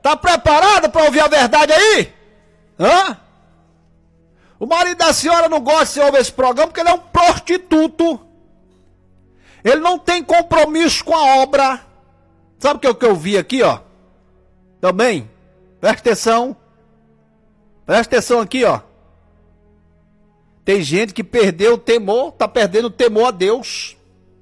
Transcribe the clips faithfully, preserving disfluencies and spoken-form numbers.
Tá preparada para ouvir a verdade aí? Hã? O marido da senhora não gosta de ouvir esse programa porque ele é um prostituto. Ele não tem compromisso com a obra. Sabe o que, que eu vi aqui, ó? Também. Presta atenção. Presta atenção aqui, ó. Tem gente que perdeu o temor, tá perdendo o temor a Deus.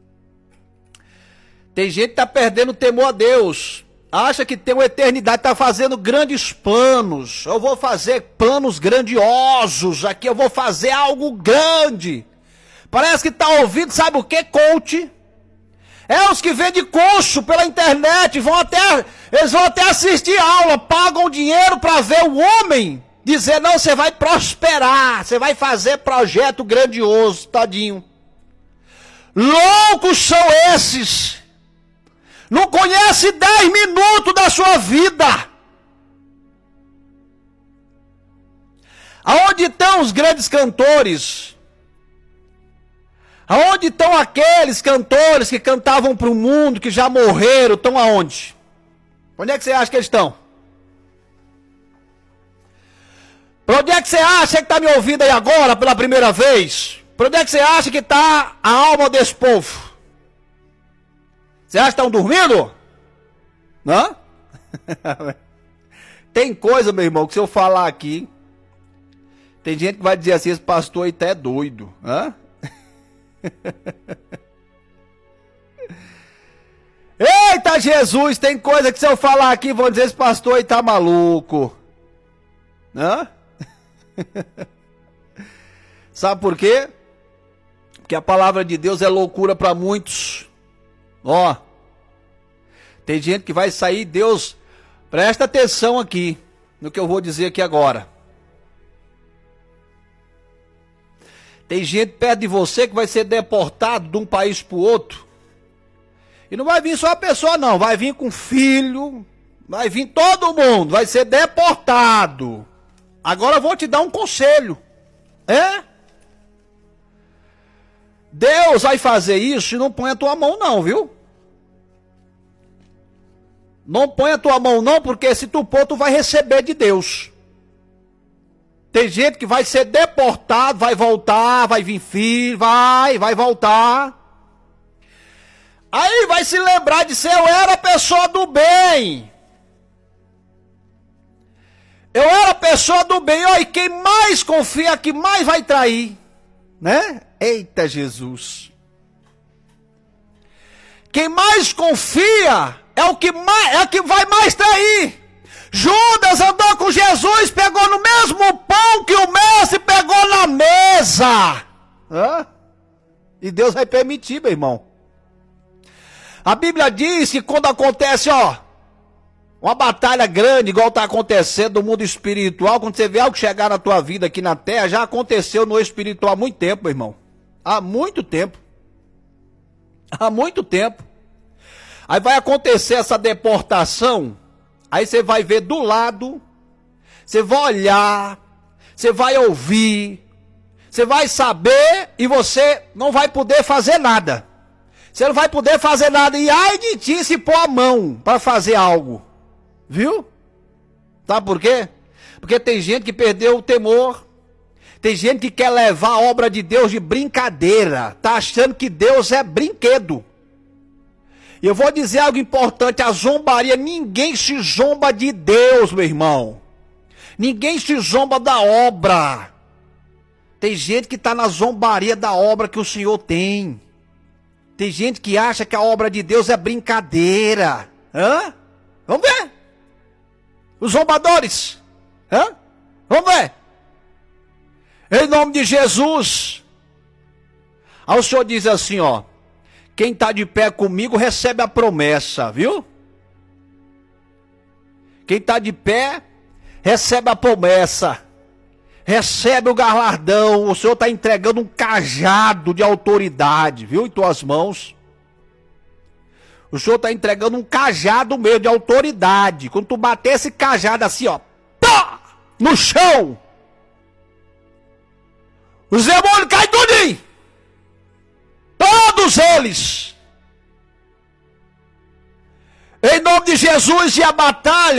Tem gente que tá perdendo o temor a Deus. Acha que tem uma eternidade, tá fazendo grandes planos. Eu vou fazer planos grandiosos aqui, eu vou fazer algo grande. Parece que tá ouvindo, sabe o que, coach? É os que vendem curso pela internet, vão até, eles vão até assistir aula, pagam dinheiro para ver o homem dizer, não, você vai prosperar, você vai fazer projeto grandioso, tadinho. Loucos são esses. Não conhece dez minutos da sua vida. Aonde estão os grandes cantores? Aonde estão aqueles cantores que cantavam para o mundo, que já morreram, estão aonde? Onde é que você acha que eles estão? Para onde é que você acha que está me ouvindo aí agora pela primeira vez? Para onde é que você acha que está a alma desse povo? Você acha que estão dormindo? Não? Tem coisa, meu irmão, que se eu falar aqui, tem gente que vai dizer assim, esse pastor aí até é doido. Hã? Eita Jesus, tem coisa que se eu falar aqui vão dizer esse pastor aí tá maluco. Hã? Sabe por quê? Porque a palavra de Deus é loucura para muitos. Ó, tem gente que vai sair, Deus, presta atenção aqui no que eu vou dizer aqui agora. Tem gente perto de você que vai ser deportado de um país para o outro. E não vai vir só a pessoa não, vai vir com filho, vai vir todo mundo, vai ser deportado. Agora eu vou te dar um conselho. É? Deus vai fazer isso e não põe a tua mão não, viu? Não põe a tua mão não, porque se tu pôr, tu vai receber de Deus. Tem gente que vai ser deportado, vai voltar, vai vir filho, vai, vai voltar. Aí vai se lembrar de ser, eu era pessoa do bem. Eu era pessoa do bem, ó, e quem mais confia, que mais vai trair, né? Eita Jesus. Quem mais confia é o que, mais, é o que vai mais trair. Judas andou com Jesus, pegou no mesmo pão que o mestre pegou na mesa. Hã? E Deus vai permitir, meu irmão. A Bíblia diz que quando acontece, ó, uma batalha grande, igual está acontecendo no mundo espiritual, quando você vê algo chegar na tua vida aqui na terra, já aconteceu no espiritual há muito tempo, meu irmão. Há muito tempo. Há muito tempo. Aí vai acontecer essa deportação. Aí você vai ver do lado, você vai olhar, você vai ouvir, você vai saber e você não vai poder fazer nada. Você não vai poder fazer nada e ai de ti se pôr a mão para fazer algo. Viu? Sabe por quê? Porque tem gente que perdeu o temor. Tem gente que quer levar a obra de Deus de brincadeira. Tá achando que Deus é brinquedo. E eu vou dizer algo importante, a zombaria, ninguém se zomba de Deus, meu irmão. Ninguém se zomba da obra. Tem gente que está na zombaria da obra que o Senhor tem. Tem gente que acha que a obra de Deus é brincadeira. Hã? Vamos ver. Os zombadores. Hã? Vamos ver. Em nome de Jesus. Aí o Senhor diz assim, ó. Quem está de pé comigo recebe a promessa, viu? Quem está de pé recebe a promessa. Recebe o galardão. O Senhor está entregando um cajado de autoridade, viu? Em tuas mãos. O Senhor está entregando um cajado mesmo de autoridade. Quando tu bater esse cajado assim, ó. Pá! No chão. Os demônios caem tudinho. Todos eles. Em nome de Jesus, e a batalha